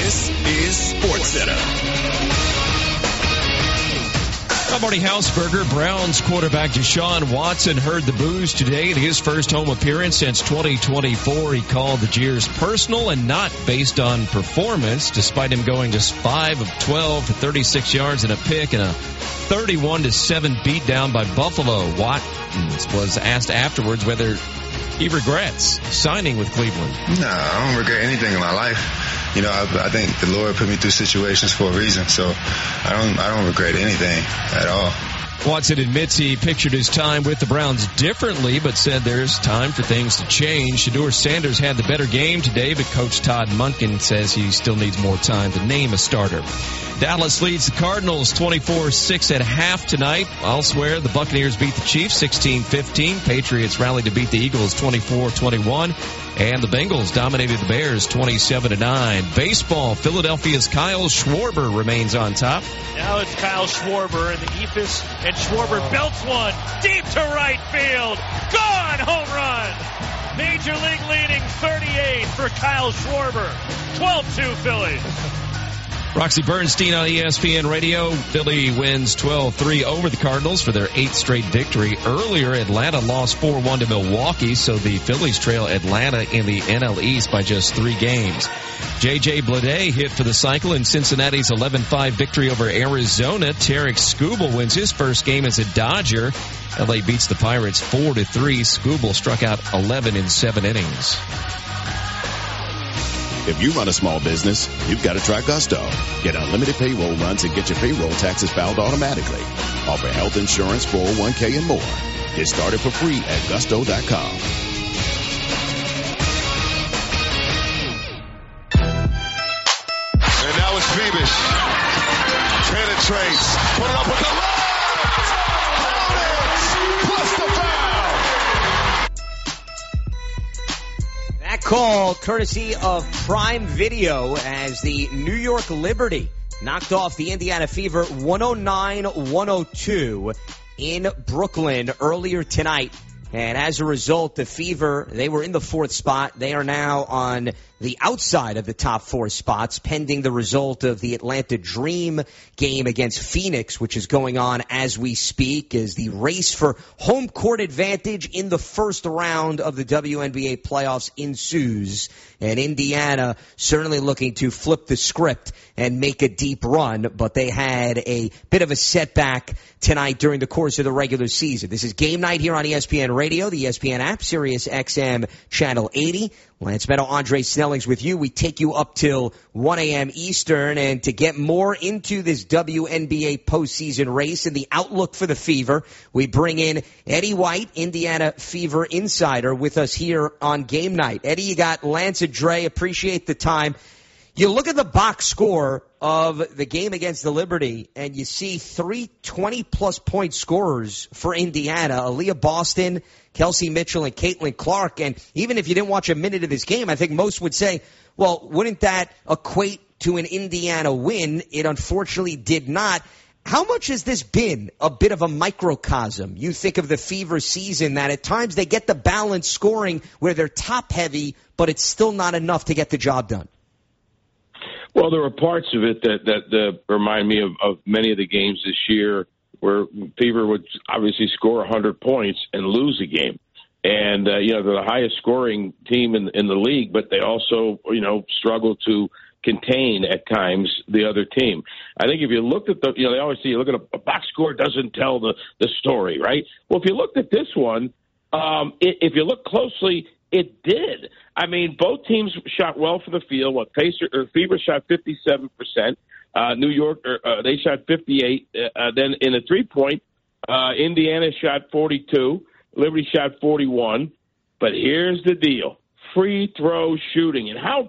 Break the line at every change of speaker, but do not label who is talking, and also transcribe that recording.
This is SportsCenter.
I'm Marty Hausberger. Browns quarterback Deshaun Watson heard the boos today in his first home appearance since 2024. He called the jeers personal and not based on performance, despite him going just 5 of 12 for 36 yards and a pick and a 31-7 beatdown by Buffalo. Watkins was asked afterwards whether he regrets signing with Cleveland.
No, I don't regret anything in my life. You know, I think the Lord put me through situations for a reason, so I don't regret anything at all.
Watson admits he pictured his time with the Browns differently, but said there's time for things to change. Shedeur Sanders had the better game today, but Coach Todd Monken says he still needs more time to name a starter. Dallas leads the Cardinals 24-6 at half tonight. Elsewhere, the Buccaneers beat the Chiefs 16-15. Patriots rallied to beat the Eagles 24-21. And the Bengals dominated the Bears 27-9. Baseball, Philadelphia's Kyle Schwarber remains on top.
Now it's Kyle Schwarber in the Eephus, and Schwarber belts one deep to right field. Gone! Home run! Major League leading 38 for Kyle Schwarber. 12-2 Phillies.
Roxy Bernstein on ESPN Radio. Philly wins 12-3 over the Cardinals for their 8th straight victory. Earlier, Atlanta lost 4-1 to Milwaukee, so the Phillies trail Atlanta in the NL East by just 3 games. J.J. Bleday hit for the cycle in Cincinnati's 11-5 victory over Arizona. Tarek Skubal wins his first game as a Dodger. L.A. beats the Pirates 4-3. Skubal struck out 11 in 7 innings.
If you run a small business, you've got to try Gusto. Get unlimited payroll runs and get your payroll taxes filed automatically. Offer health insurance, 401k, and more. Get started for free at gusto.com.
And now it's Beavis. Penetrates. Put it up with the left. Plus the foul.
That call courtesy of Prime Video as the New York Liberty knocked off the Indiana Fever 109-102 in Brooklyn earlier tonight. And as a result, the Fever, they were in the 4th spot. They are now on the outside of the top 4 spots, pending the result of the Atlanta Dream game against Phoenix, which is going on as we speak, as the race for home court advantage in the first round of the WNBA playoffs ensues. And Indiana certainly looking to flip the script and make a deep run, but they had a bit of a setback tonight during the course of the regular season. This is Game Night here on ESPN Radio, the ESPN app, Sirius XM Channel 80. Lance Meadow, Andre Snellings with you. We take you up till 1 a.m. Eastern. And to get more into this WNBA postseason race and the outlook for the Fever, we bring in Eddie White, Indiana Fever insider, with us here on Game Night. Eddie, you got Lance and Dre. Appreciate the time. You look at the box score of the game against the Liberty, and you see 3 20-plus point scorers for Indiana, Aaliyah Boston, Kelsey Mitchell, and Caitlin Clark. And even if you didn't watch a minute of this game, I think most would say, well, wouldn't that equate to an Indiana win? It unfortunately did not. How much has this been a bit of a microcosm? You think of the Fever season that at times they get the balanced scoring where they're top-heavy, but it's still not enough to get the job done.
Well, there were parts of it that remind me of many of the games this year where Fever would obviously score 100 points and lose a game. And, they're the highest scoring team in the league, but they also, struggle to contain at times the other team. I think if you looked at they always say you look at a box score doesn't tell the story, right? Well, if you looked at this one, if you look closely, it did. I mean, both teams shot well for the field. Fever shot 57%. New York, they shot 58. Then in a 3-point, Indiana shot 42. Liberty shot 41. But here's the deal. Free throw shooting. And how